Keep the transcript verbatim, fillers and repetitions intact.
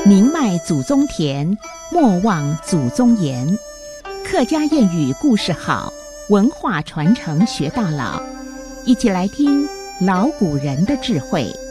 宁迈祖宗田，莫忘祖宗言。客家谚语故事好，文化传承学到老。一起来听老古人的智慧。